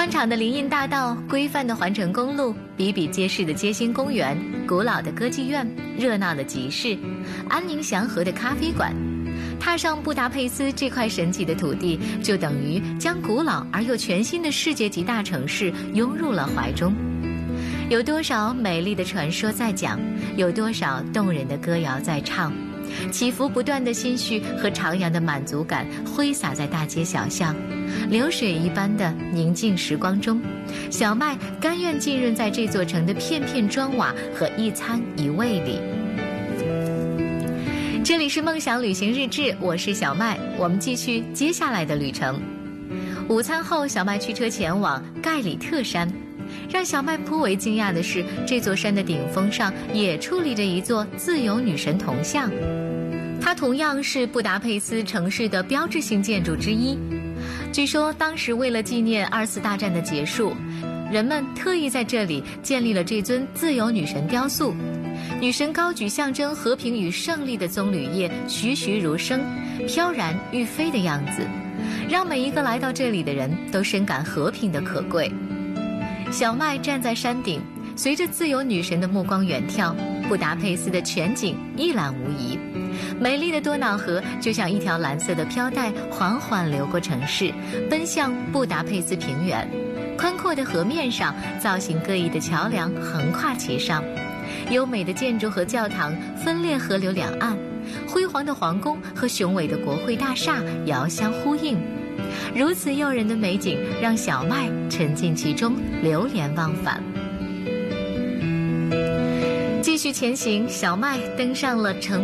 宽敞的林荫大道、规范的环城公路、比比皆是的街心公园、古老的歌剧院、热闹的集市、安宁祥和的咖啡馆。踏上布达佩斯这块神奇的土地，就等于将古老而又全新的世界级大城市拥入了怀中。有多少美丽的传说在讲，有多少动人的歌谣在唱，起伏不断的心绪和徜徉的满足感挥洒在大街小巷，流水一般的宁静时光中，小麦甘愿浸润在这座城的片片砖瓦和一餐一味里。这里是梦想旅行日志，我是小麦，我们继续接下来的旅程。午餐后，小麦驱车前往盖里特山。让小麦颇为惊讶的是，这座山的顶峰上也矗立着一座自由女神铜像，它同样是布达佩斯城市的标志性建筑之一。据说当时为了纪念2次大战的结束，人们特意在这里建立了这尊自由女神雕塑。女神高举象征和平与胜利的棕榈叶，栩栩如生，飘然欲飞的样子，让每一个来到这里的人都深感和平的可贵。小麦站在山顶，随着自由女神的目光远眺，布达佩斯的全景一览无遗。美丽的多瑙河就像一条蓝色的飘带，缓缓流过城市，奔向布达佩斯平原。宽阔的河面上，造型各异的桥梁横跨其上，优美的建筑和教堂分列河流两岸，辉煌的皇宫和雄伟的国会大厦遥相呼应。如此诱人的美景让小麦沉浸其中，流连忘返。继续前行，小麦登上了城